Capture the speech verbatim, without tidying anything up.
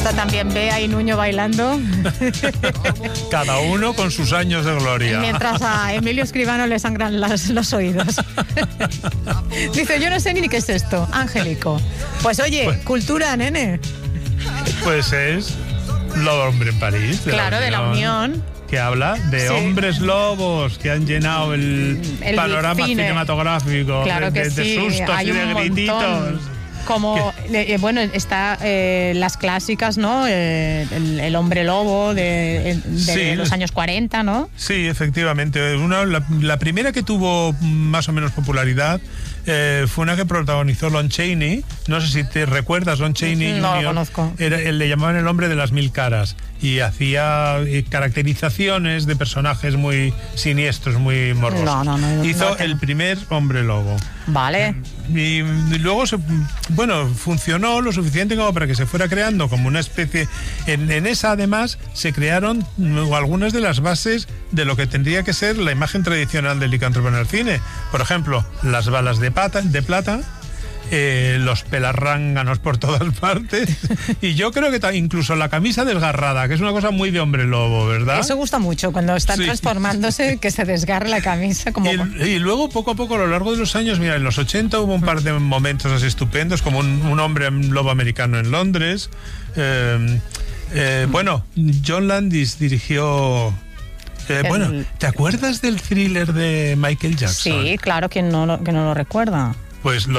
Está también Bea y Nuño bailando. Cada uno con sus años de gloria. Mientras a Emilio Escribano le sangran las, los oídos. Dice, yo no sé ni qué es esto. Angélico. Pues oye, pues, cultura, nene. Pues es Lobo Hombre en París. De claro, la de la Unión. Que habla de sí. hombres lobos que han llenado el, el panorama cine. cinematográfico. Claro que de, de, sí. de sustos Hay y de grititos. Montón. Como, eh, bueno, está eh, las clásicas, ¿no? Eh, el, el hombre lobo de, de, sí, de los años cuarenta, ¿no? Sí, efectivamente. Una, la, la primera que tuvo más o menos popularidad eh, fue una que protagonizó Lon Chaney. No sé si te recuerdas, Lon Chaney. No lo conozco. Era, le llamaban el hombre de las mil caras y hacía caracterizaciones de personajes muy siniestros, muy morbosos. No, no, no. Hizo no, no. el primer hombre lobo. Vale. Y, y luego, se, bueno, funcionó lo suficiente como para que se fuera creando como una especie... En, en esa, además, se crearon algunas de las bases de lo que tendría que ser la imagen tradicional del licántropo en el cine. Por ejemplo, las balas de, pata, de plata, eh, los pelarránganos por todas partes, y yo creo que incluso la camisa desgarrada, que es una cosa muy de hombre lobo, ¿verdad? Eso gusta mucho, cuando está sí. transformándose, que se desgarre la camisa. Como... Y, y luego, poco a poco, a lo largo de los años, mira, en los ochenta hubo un par de momentos así estupendos, como un, un hombre lobo americano en Londres. Eh, eh, bueno, John Landis dirigió... Eh, el... Bueno, ¿te acuerdas del thriller de Michael Jackson? Sí, claro, que no, que no lo recuerda. Pues lo